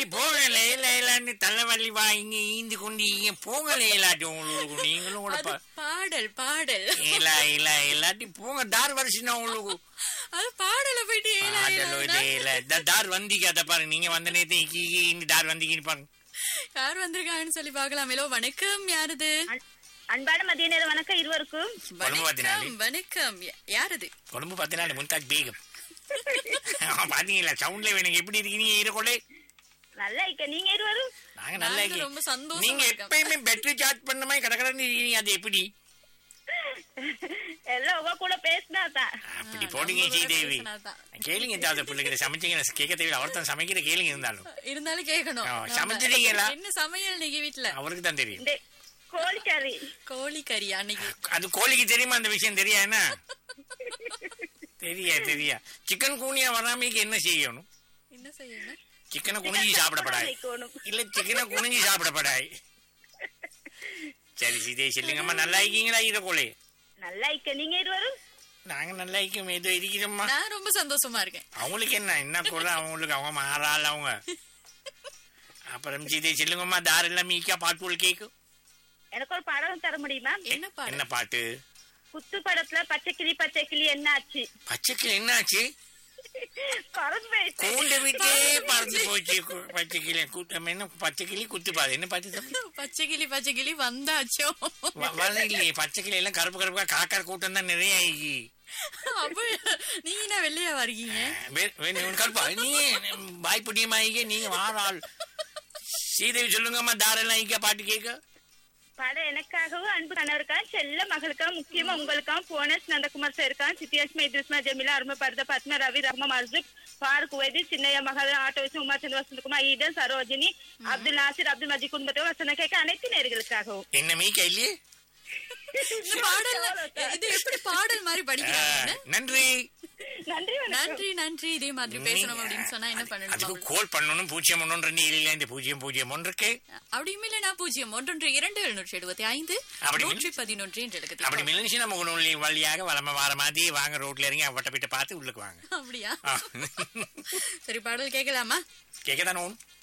இல்லாட்டி போகல இல்லான்னு தலைவலி வாங்கி ஈந்து கொண்டு போகல இல்லாட்டி உங்களுக்கு நீங்களும் கூட பாடல் பாடல் இல்லாட்டி போங்க தார் வருஷம் உங்களுக்கு அது பாடல போயிட்டு தார் வந்தீங்க அதை பாருங்க நீங்க வந்த நேரத்தை தார் வந்தீங்கன்னு பாருங்க யார் வந்திருக்காங்கன்னு சொல்லி பாக்கலாம். ஹலோ வணக்கம், யாருது? அன்பான மதிய நேர வணக்கம் இருவருக்கும். வணக்கம் வணக்கம். யாருது? கொழும்பு 14 மும்தாஜ் பேகம். பாத்தீங்களா சவுண்ட்ல எனக்கு எப்படி இருக்கீங்க இருக்கோலே நல்லா இருக்க. நீங்க இருவரும் நாங்க நல்லா இருக்கோம். ரொம்ப சந்தோஷம். நீங்க எப்பயுமே பேட்டரி சார்ஜ் பண்ண மாதிரி கடகடன்னு இருக்கீங்க, அது எப்படி? எல்லாம் உங்க கூட பேசினாதான் அப்படி போடுங்க ஸ்ரீதேவி. கேளுங்க தாத பிள்ளைங்க சமைச்சீங்க கேட்க தேவையில்ல, அவர் தான் சமைக்கிற கேளுங்க இருந்தாலும் கேட்கணும். சமைச்சிட்டீங்களா? என்ன சமையல் நீங்க வீட்டுல? அவருக்கு தான் தெரியும். கோழிக்கறி. கோழிக்கறியா? அன்னைக்கு அது கோழிக்கு தெரியுமா அந்த விஷயம்? தெரியா என்ன? தெரியா சிக்கன் கூனியா வராமைக்கு என்ன செய்யணும்? என்ன செய்யணும்? சிக்கனை குனிஞ்சு சாப்பிடப்படாது இல்ல, சிக்கனை குனிஞ்சு சாப்பிடப்படாது. சரி சீதே சொல்லுங்கம்மா, நல்லா இருக்கீங்களா? இதோலே நல்லா இருக்க. நீங்க இருவரும்? நாங்க நல்லா இருக்கோம், ஏதோ இருக்கிறோம்மா. நான் ரொம்ப சந்தோஷமா இருக்கேன். அவங்களுக்கு என்ன கூட அவங்களுக்கு அவங்க மாறாள் அவங்க. அப்புறம் சீதே சொல்லுங்கம்மா, தாரெல்லாம் மீக்கா பாட்டு கேக்கும். எனக்கு ஒரு பாடம் தர முடியுமா? என்ன பாட்டு? குத்து படத்துல பச்சை கிளி என்ன ஆச்சு? பச்சை கிளி என்ன ஆச்சு? கூண்டு விட்டே பறந்து போச்சு. பச்சை கிளி கூட்டம் என்ன? பச்சை கிளி குத்து பாது என்ன பாத்து? பச்சை கிளி வந்தாச்சோ இல்லையே, பச்சை கிளி எல்லாம் கருப்பு கருப்பா காக்கா கூட்டம் தான் நிறைய ஆகி. நீங்க என்ன வெள்ளையா வரீங்க? கருப்பா நீ வாய்ப்புட்டியமாயிக்க நீங்க வாராள். ஸ்ரீதேவி சொல்லுங்கம்மா, தாரெல்லாம் ஈக்கா பாட்டு கேட்க. படம் எனக்காகவும் அன்பு கணவருக்காக செல்ல மகளுக்காக முக்கியமா உங்களுக்காக போனஸ் நந்தகுமார் சார் இருக்கான், சித்தியாஸ்மா இத்ரிஸ்மா ஜமீலா அருமை பரத பத்மா ரவி ரஹ்மா மர்ஜுக் ஃபாரூக் வைதி சின்னையா மகள் ஆட்டோ உமா சந்திர வசந்தகுமார் ஈடன் சரோஜினி அப்துல் நாசிர் அப்துல் மஜீத் குடும்பத்தை வசன கேட்க அனைத்து நேர்களுக்காகவும். என்ன மீக்கா இல்லையே இது எப்படி பாடல் மாதிரி படிக்கிறாங்க? நன்றி நன்றி நன்றி. இதே மாதிரி பேசணும் அப்படின்னு சொன்னா என்ன பண்ணணும்? அதுக்கு கோல் பண்ணணும். 01 இல்ல இந்த 001 இருக்கு. அப்படியுமே இல்ல, நான் 0112 775 என்று எழுதுது. அப்படி மிலன்சி நம்ம உணவு வழியாக வளம வார மாதிரி வாங்க, ரோட்ல இறங்கி அவட்ட போயிட்டு பார்த்து உள்ளுக்கு வாங்க. அப்படியா? சரி, பாடல் கேட்கலாமா? கேட்கதானே.